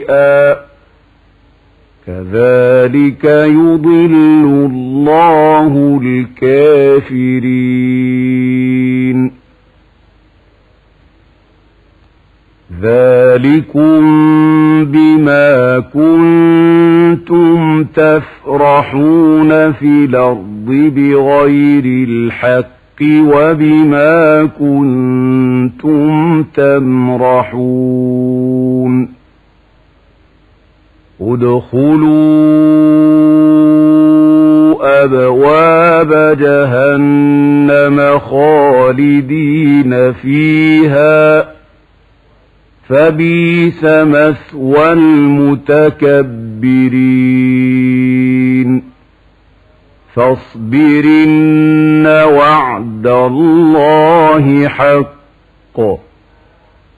شيئا كذلك يضل الله الكافرين ذلكم بما كنتم تفرحون في الأرض بغير الحق وبما كنتم تمرحون ادخلوا أبواب جهنم خالدين فيها فبئس مثوى المتكبرين فاصبر إن وعد الله حق